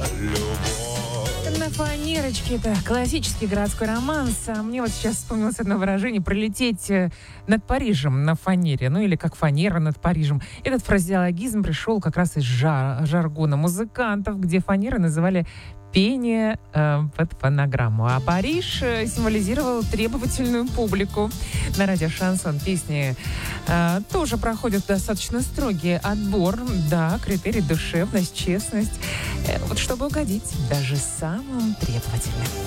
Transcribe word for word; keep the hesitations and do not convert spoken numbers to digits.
любовь. На фанерочке — это классический городской романс. А мне вот сейчас вспомнилось одно выражение — пролететь э, над Парижем на фанере, ну или как фанера над Парижем. Этот фразеологизм пришел как раз из жар, жаргона музыкантов, где фанеры называли пение э, под фонограмму. А Париж э, символизировал требовательную публику. На радио «Шансон» песни э, тоже проходят достаточно строгий отбор. Да, критерий — душевность, честность. Э, вот чтобы угодить даже самым требовательным.